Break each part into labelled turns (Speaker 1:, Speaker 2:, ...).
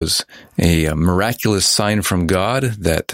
Speaker 1: was a miraculous sign from God that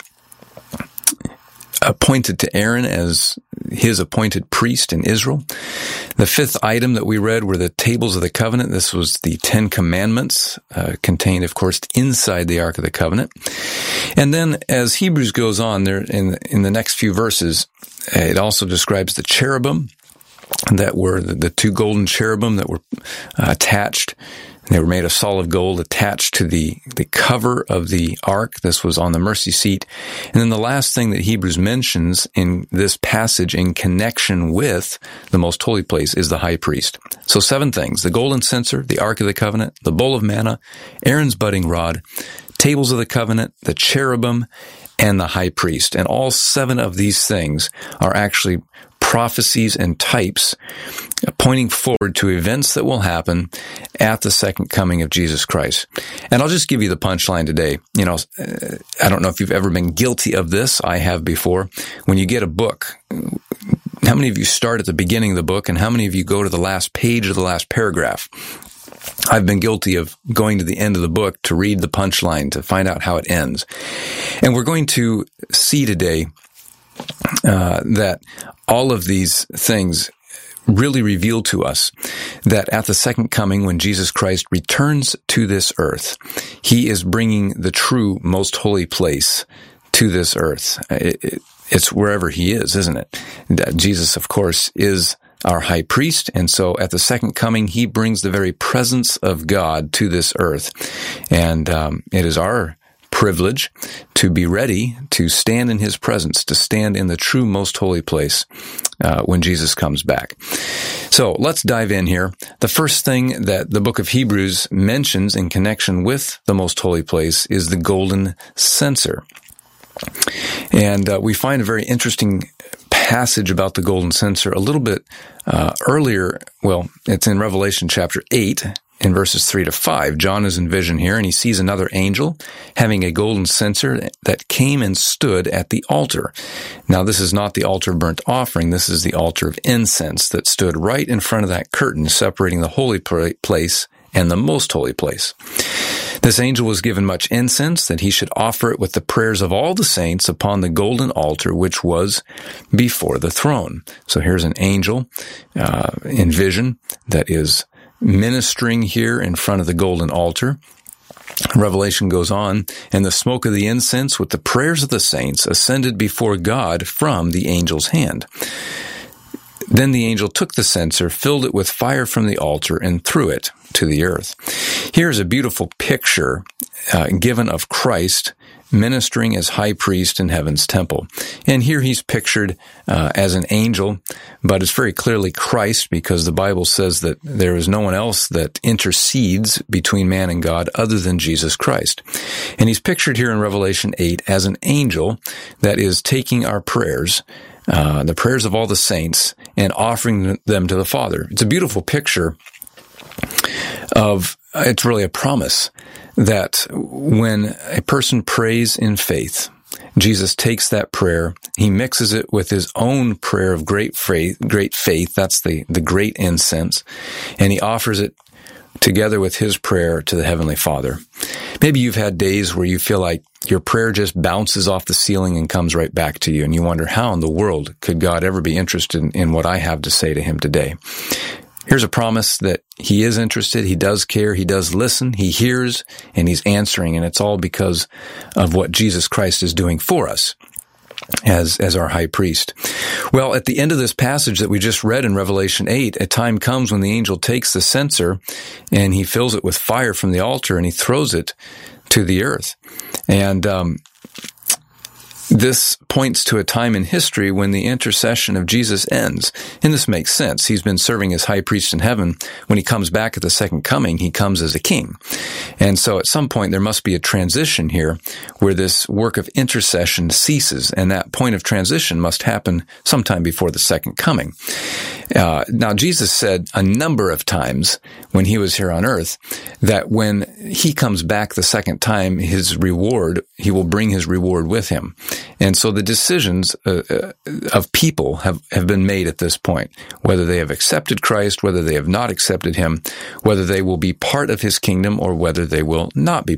Speaker 1: appointed to Aaron as his appointed priest in Israel. The fifth item that we read were the tables of the covenant. This was the 10 commandments, contained, of course, inside the Ark of the Covenant. And then as Hebrews goes on there in the next few verses, it also describes the cherubim that were the two golden cherubim that were attached. They were made of solid gold, attached to the cover of the ark. This was on the mercy seat. And then the last thing that Hebrews mentions in this passage in connection with the most holy place is the high priest. So 7 things: the golden censer, the Ark of the Covenant, the bowl of manna, Aaron's budding rod, tables of the covenant, the cherubim, and the high priest. And all 7 of these things are actually prophecies and types pointing forward to events that will happen at the second coming of Jesus Christ. And I'll just give you the punchline today. You know, I don't know if you've ever been guilty of this. I have before. When you get a book, how many of you start at the beginning of the book, and how many of you go to the last page or the last paragraph? I've been guilty of going to the end of the book to read the punchline, to find out how it ends. And we're going to see today that all of these things really reveal to us that at the second coming, when Jesus Christ returns to this earth, he is bringing the true most holy place to this earth. It's wherever he is, isn't it? Jesus, of course, is our high priest, and so at the second coming, he brings the very presence of God to this earth. And it is our privilege to be ready to stand in his presence, to stand in the true most holy place when Jesus comes back. So let's dive in here. The first thing that the book of Hebrews mentions in connection with the most holy place is the golden censer. And we find a very interesting passage about the golden censer a little bit earlier. Well, it's in Revelation chapter 8. In verses 3 to 5, John is in vision here, and he sees another angel having a golden censer that came and stood at the altar. Now, this is not the altar of burnt offering. This is the altar of incense that stood right in front of that curtain separating the holy place and the most holy place. This angel was given much incense, that he should offer it with the prayers of all the saints upon the golden altar which was before the throne. So here's an angel in vision that is ministering here in front of the golden altar. Revelation goes on, and the smoke of the incense with the prayers of the saints ascended before God from the angel's hand. Then the angel took the censer, filled it with fire from the altar, and threw it to the earth. Here's a beautiful picture given of Christ ministering as high priest in heaven's temple. And here he's pictured as an angel, but it's very clearly Christ, because the Bible says that there is no one else that intercedes between man and God other than Jesus Christ. And he's pictured here in Revelation 8 as an angel that is taking our prayers, the prayers of all the saints, and offering them to the Father. It's a beautiful picture of, it's really a promise that when a person prays in faith, Jesus takes that prayer, he mixes it with his own prayer of great faith, that's the great incense, and he offers it together with his prayer to the Heavenly Father. Maybe you've had days where you feel like your prayer just bounces off the ceiling and comes right back to you, and you wonder, how in the world could God ever be interested in what I have to say to him today? Here's a promise that he is interested, he does care, he does listen, he hears, and he's answering, and it's all because of what Jesus Christ is doing for us as our high priest. Well, at the end of this passage that we just read in Revelation 8, a time comes when the angel takes the censer and he fills it with fire from the altar and he throws it to the earth. And this points to a time in history when the intercession of Jesus ends. And this makes sense. He's been serving as high priest in heaven. When he comes back at the second coming, he comes as a king. And so at some point there must be a transition here where this work of intercession ceases. And that point of transition must happen sometime before the second coming. Now, Jesus said a number of times when he was here on earth that when he comes back the second time, his reward, he will bring his reward with him. And so the decisions of people have been made at this point, whether they have accepted Christ, whether they have not accepted him, whether they will be part of his kingdom, or whether they will not be